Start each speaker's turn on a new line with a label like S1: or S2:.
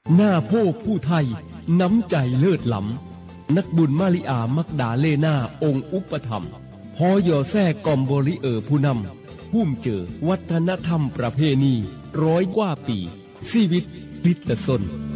S1: หน้าโพกผู้ไทยน้ำใจเลิศล้ำนักบุญมาริอามักดาเลนาองค์อุปถัมภ์พอยอแซ่กอมบริผู้นำพุ่มเจอวัฒนธรรมประเพณี100 กว่าปีชีวิตพิตสน